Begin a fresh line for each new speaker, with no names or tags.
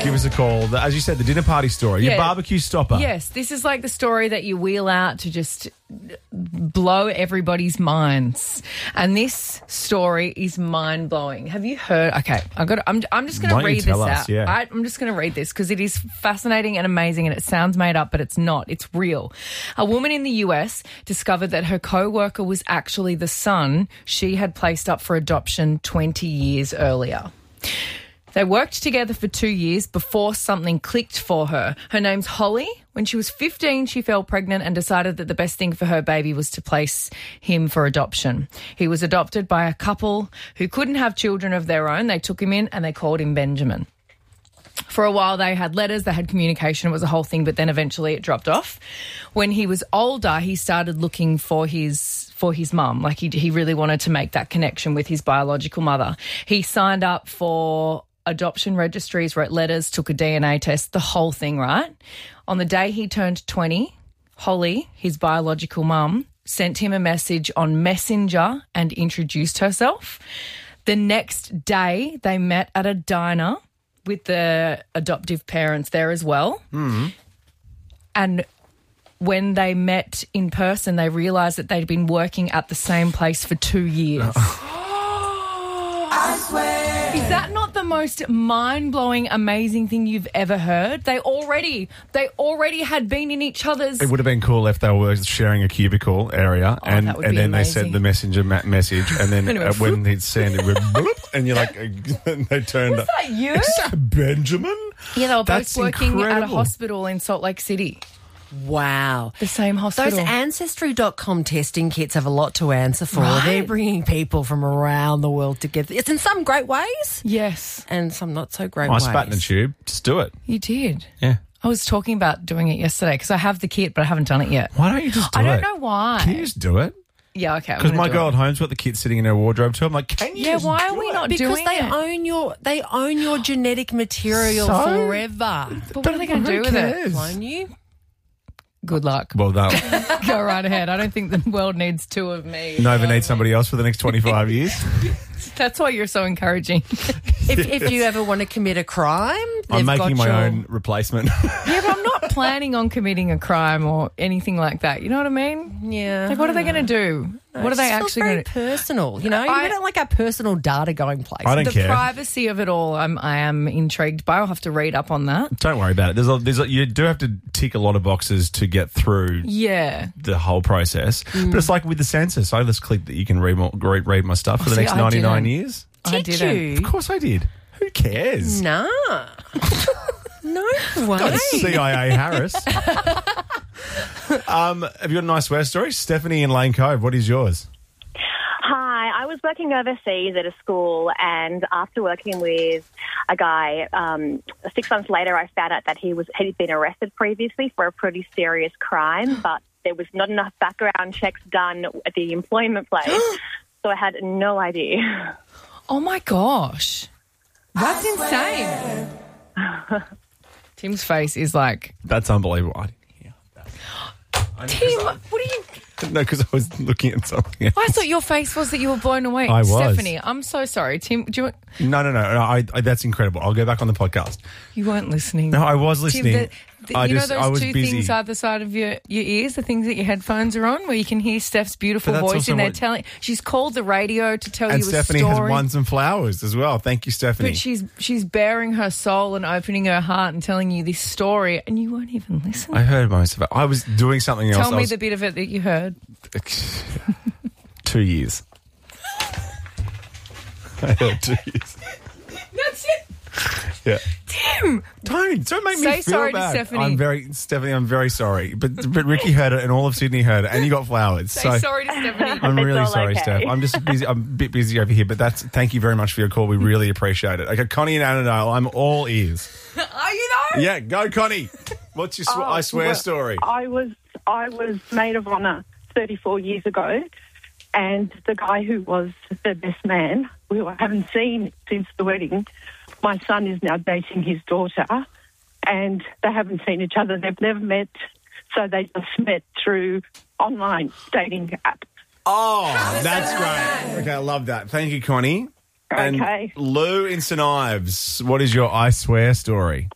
Give us a call. As you said, the dinner party story. Your barbecue stopper.
Yes, this is like the story that you wheel out to just blow everybody's minds. And this story is mind-blowing. Have you heard? Okay, I'm just going to read this out.
Yeah.
I'm just going to read this because it is fascinating and amazing, and it sounds made up, but it's not. It's real. A woman in the US discovered that her co-worker was actually the son she had placed up for adoption 20 years earlier. They worked together for 2 years before something clicked for her. Her name's Holly. When she was 15, she fell pregnant and decided that the best thing for her baby was to place him for adoption. He was adopted by a couple who couldn't have children of their own. They took him in and they called him Benjamin. For a while, they had letters, they had communication. It was a whole thing, but then eventually it dropped off. When he was older, he started looking for his mum. Like he really wanted to make that connection with his biological mother. He signed up for adoption registries, wrote letters, took a DNA test, the whole thing, right? On the day he turned 20, Holly, his biological mum, sent him a message on Messenger and introduced herself. The next day, they met at a diner with the adoptive parents there as well. Mm-hmm. And when they met in person, they realised that they'd been working at the same place for 2 years. I swear. Is that not the most mind-blowing, amazing thing you've ever heard? They already had been in each other's...
It would have been cool if they were sharing a cubicle area and then amazing. They sent the messenger message and then when he'd send it, would bloop, and you're like, they turned...
Was that you?
Is that Benjamin?
Yeah, they were both working at a hospital in Salt Lake City.
Wow.
The same hospital.
Those Ancestry.com testing kits have a lot to answer for.
Right?
They're bringing people from around the world together. It's in some great ways.
Yes.
And some not so great ways.
I spat in the tube. Just do it.
You did?
Yeah.
I was talking about doing it yesterday because I have the kit, but I haven't done it yet.
Why don't you just do it?
I don't know why.
Can you just do it?
Yeah, okay.
Because my girl at home's got the kit sitting in her wardrobe too. I'm like, can you just
why
do
are we
it?
not
because
doing it?
they own your genetic material forever.
But what are they going to do with it?
Clone you?
Good luck.
Well done.
Go right ahead. I don't think the world needs two of me.
Nova needs somebody else for the next 25 years.
That's why you're so encouraging.
If you ever want to commit a crime,
I'm making my own replacement.
Yeah, but I'm not planning on committing a crime or anything like that. You know what I mean?
Yeah.
Like, what are they going to do? What are they actually going to do?
Personal, you know? You don't like our personal data going places.
I don't care.
The privacy of it all, I am intrigued by. I'll have to read up on that.
Don't worry about it. You do have to tick a lot of boxes to get through the whole process. But it's like with the census. I just clicked that you can read my stuff for the next 99 years.
Did you?
Of course I did. Who cares?
Nah. No way.
Got CIA Harris. Have you got a nice swear story? Stephanie in Lane Cove, what is yours?
Hi, I was working overseas at a school, and after working with a guy, 6 months later I found out that he'd been arrested previously for a pretty serious crime, but there was not enough background checks done at the employment place, so I had no idea.
Oh, my gosh. That's insane. Tim's face is like...
That's unbelievable. I didn't hear that.
Tim, what are you...
No, because I was looking at something else.
I thought your face was that you were blown away.
I was.
Stephanie, I'm so sorry. Tim, do you want...
No. That's incredible. I'll go back on the podcast.
You weren't listening.
No, I was listening.
Tim,
I
those
was
two
busy.
things either side of your ears, the things that your headphones are on, where you can hear Steph's beautiful voice in there telling... She's called the radio to tell you a story.
And Stephanie has won some flowers as well. Thank you, Stephanie.
But she's bearing her soul and opening her heart and telling you this story, and you weren't even listening.
I heard most of it. I was doing something else.
Tell me the bit of it that you heard.
2 years. I heard 2 years.
That's it.
Yeah.
Tim!
Don't make me
Say
feel
sorry
bad.
to Stephanie.
Stephanie, I'm very sorry. But Ricky heard it and all of Sydney heard it and you got flowers.
Say sorry to Stephanie.
I'm really
It's all
sorry,
okay.
Steph. I'm just busy. I'm a bit busy over here, but thank you very much for your call. We really appreciate it. Okay, Connie and Annandale, I'm all ears.
Are you though?
Yeah, go Connie. What's your I swear story?
I was maid of honour 34 years ago, and the guy who was the best man, we haven't seen since the wedding. My son is now dating his daughter, and they haven't seen each other. They've never met, so they just met through online dating app.
Oh, that's great. Okay, I love that. Thank you, Connie. And
Okay.
Lou in St Ives, what is your I swear story?